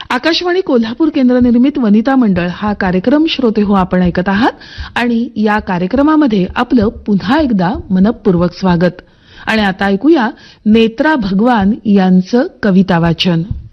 आकाशवाणी कोल्हापूर केंद्र निर्मित वनिता मंडळ हा कार्यक्रम श्रोते हो आपण ऐकत आहात आणि या कार्यक्रमामध्ये आपलं पुन्हा एकदा मनपूर्वक स्वागत. आणि आता ऐकूया नेत्रा भगवान यांचं कविता वाचन.